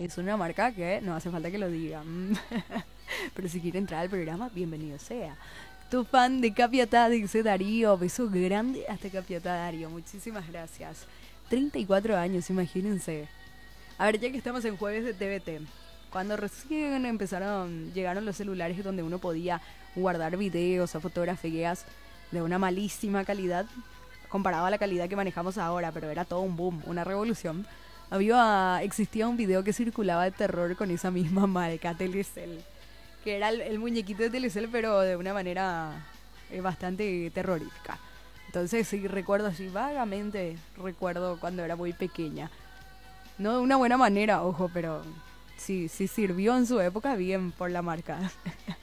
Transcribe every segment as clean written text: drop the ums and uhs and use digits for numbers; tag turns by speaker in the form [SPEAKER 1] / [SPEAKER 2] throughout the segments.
[SPEAKER 1] Es una marca que no hace falta que lo digan. Pero si quiere entrar al programa, bienvenido sea. Tu fan de Capiatá, dice Darío. Beso grande hasta Capiatá, Darío. Muchísimas gracias. 34 años, imagínense. A ver, ya que estamos en jueves de TVT. Cuando recién llegaron los celulares donde uno podía guardar videos o fotografías de una malísima calidad, comparado a la calidad que manejamos ahora, pero era todo un boom, una revolución. Existía un video que circulaba de terror con esa misma marca, Telecel, que era el muñequito de Telecel, pero de una manera bastante terrorífica. Entonces sí, recuerdo así, vagamente recuerdo cuando era muy pequeña. No de una buena manera, ojo, pero sí sirvió en su época bien por la marca.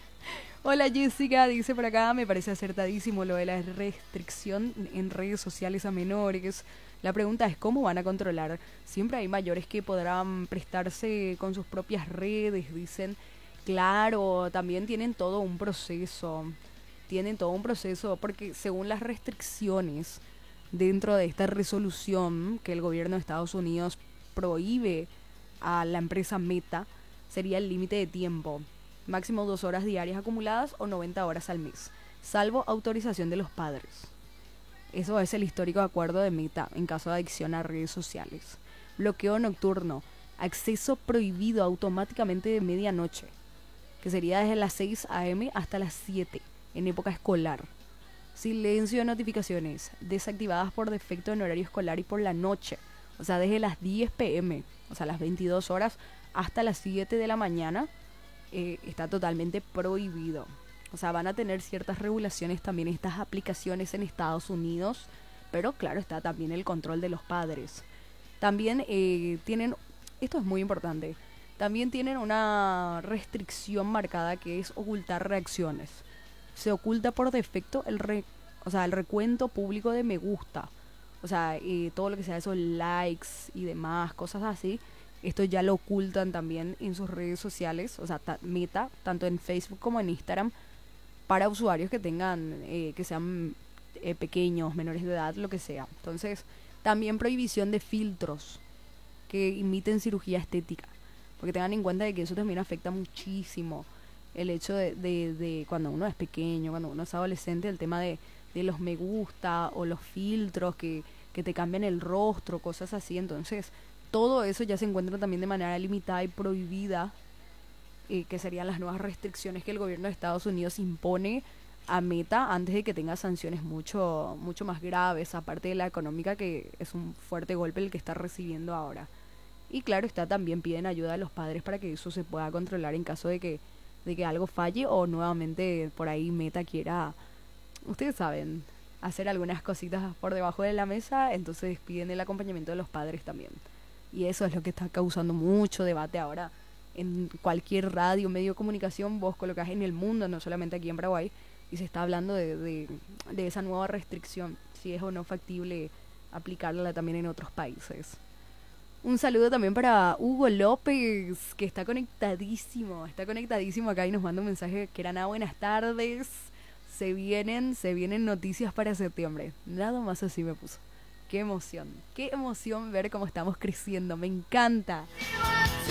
[SPEAKER 1] Hola Jessica, dice por acá, me parece acertadísimo lo de la restricción en redes sociales a menores. La pregunta es cómo van a controlar. Siempre hay mayores que podrán prestarse con sus propias redes, dicen. Claro, también tienen todo un proceso. Tienen todo un proceso porque según las restricciones dentro de esta resolución que el gobierno de Estados Unidos prohíbe a la empresa Meta, sería el límite de tiempo. Máximo 2 horas diarias acumuladas o 90 horas al mes, salvo autorización de los padres. Eso es el histórico acuerdo de Meta en caso de adicción a redes sociales. Bloqueo nocturno, acceso prohibido automáticamente de medianoche, que sería desde las 6 a.m. hasta las 7 en época escolar. Silencio de notificaciones, desactivadas por defecto en horario escolar y por la noche. O sea, desde las 10 p.m., o sea, las 22 horas, hasta las 7 de la mañana, está totalmente prohibido. O sea, van a tener ciertas regulaciones también estas aplicaciones en Estados Unidos, pero claro, está también el control de los padres. También tienen, esto es muy importante, también tienen una restricción marcada que es ocultar reacciones. Se oculta por defecto el recuento público de me gusta. O sea, todo lo que sea esos likes y demás, cosas así, esto ya lo ocultan también en sus redes sociales, o sea, Meta, tanto en Facebook como en Instagram, para usuarios que tengan, que sean pequeños, menores de edad, lo que sea. Entonces, también prohibición de filtros que imiten cirugía estética, porque tengan en cuenta de que eso también afecta muchísimo el hecho de cuando uno es pequeño, cuando uno es adolescente, el tema de los me gusta o los filtros que te cambian el rostro, cosas así. Entonces, todo eso ya se encuentra también de manera limitada y prohibida, que serían las nuevas restricciones que el gobierno de Estados Unidos impone a Meta antes de que tenga sanciones mucho más graves, aparte de la económica, que es un fuerte golpe el que está recibiendo ahora. Y claro, también piden ayuda a los padres para que eso se pueda controlar en caso de que algo falle o nuevamente por ahí Meta quiera, ustedes saben, hacer algunas cositas por debajo de la mesa, entonces piden el acompañamiento de los padres también. Y eso es lo que está causando mucho debate ahora. En cualquier radio, medio de comunicación, vos colocás en el mundo, no solamente aquí en Paraguay, y se está hablando de esa nueva restricción, si es o no factible aplicarla también en otros países. Un saludo también para Hugo López, que está conectadísimo acá y nos manda un mensaje que era nada, buenas tardes. Se vienen noticias para septiembre. Nada más así me puso. Qué emoción ver cómo estamos creciendo, me encanta.